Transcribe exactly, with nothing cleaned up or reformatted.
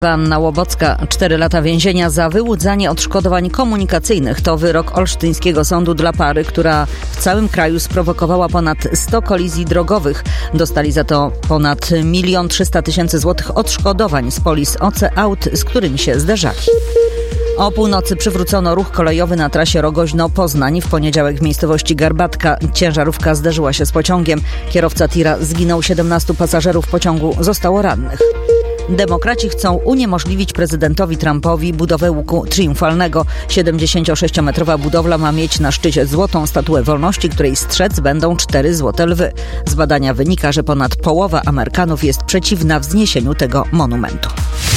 Anna Łobocka, cztery lata więzienia za wyłudzanie odszkodowań komunikacyjnych. To wyrok olsztyńskiego sądu dla pary, która w całym kraju sprowokowała ponad sto kolizji drogowych. Dostali za to ponad milion trzysta tysięcy złotych odszkodowań z polis O C aut, z którymi się zderzali. O północy przywrócono ruch kolejowy na trasie Rogoźno-Poznań. W poniedziałek w miejscowości Garbatka ciężarówka zderzyła się z pociągiem. Kierowca tira zginął, siedemnastu pasażerów pociągu zostało rannych. Demokraci chcą uniemożliwić prezydentowi Trumpowi budowę łuku triumfalnego. siedemdziesięciosześciometrowa budowla ma mieć na szczycie złotą statuę wolności, której strzec będą cztery złote lwy. Z badania wynika, że ponad połowa Amerykanów jest przeciwna wzniesieniu tego monumentu.